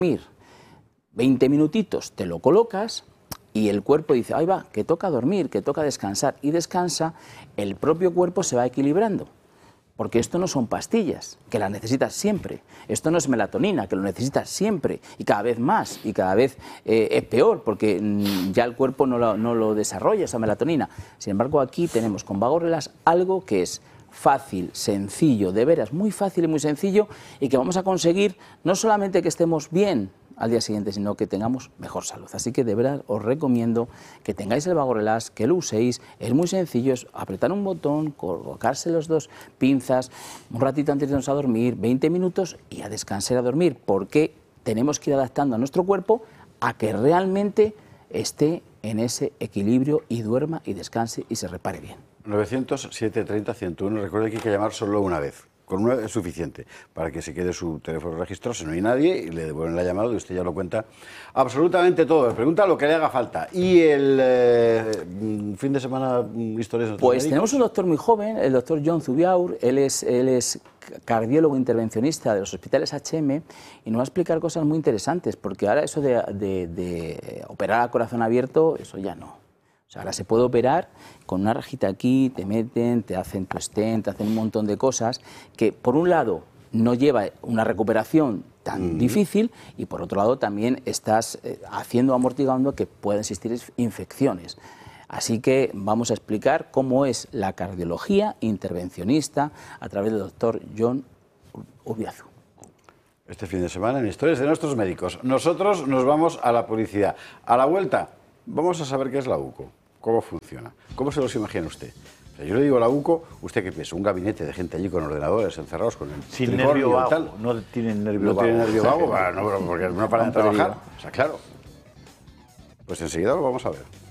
dormir 20 minutitos, te lo colocas y el cuerpo dice, ahí va, que toca dormir, que toca descansar, y descansa, el propio cuerpo se va equilibrando. Porque esto no son pastillas, que las necesitas siempre. Esto no es melatonina, que lo necesitas siempre, y cada vez más, y cada vez es peor, porque ya el cuerpo no lo desarrolla, esa melatonina. Sin embargo, aquí tenemos con Vago Relax algo que es fácil, sencillo, de veras, muy fácil y muy sencillo, y que vamos a conseguir no solamente que estemos bien al día siguiente, sino que tengamos mejor salud. Así que de verdad os recomiendo que tengáis el Vago Relax, que lo uséis. Es muy sencillo, es apretar un botón, colocarse los dos pinzas, un ratito antes de irnos a dormir, 20 minutos y a descansar y a dormir, porque tenemos que ir adaptando a nuestro cuerpo a que realmente esté en ese equilibrio y duerma y descanse y se repare bien. 900-730-101, recuerde que hay que llamar solo una vez. Con una es suficiente para que se quede su teléfono registrado, si no hay nadie, y le devuelven la llamada y usted ya lo cuenta absolutamente todo. Le pregunta lo que le haga falta. ¿Y el fin de semana historias de otros Pues médicos? tenemos un doctor muy joven, el doctor John Zubiaur. Él es cardiólogo intervencionista de los hospitales HM y nos va a explicar cosas muy interesantes, porque ahora eso de operar a corazón abierto, eso ya no. O sea, ahora se puede operar con una rajita aquí, te meten, te hacen tu stent, te hacen un montón de cosas que, por un lado, no lleva una recuperación tan difícil y, por otro lado, también estás amortiguando que pueden existir infecciones. Así que vamos a explicar cómo es la cardiología intervencionista a través del doctor John Ubiazu. Este fin de semana en Historias de Nuestros Médicos. Nosotros nos vamos a la publicidad. A la vuelta vamos a saber qué es la UCO. ¿Cómo funciona? ¿Cómo se los imagina usted? O sea, yo le digo a la UCO, ¿usted qué piensa? Un gabinete de gente allí con ordenadores encerrados con el sin nervio vago, tal. No tienen nervio vago. No tienen nervio vago, no, porque no paran de trabajar. O sea, claro. Pues enseguida lo vamos a ver.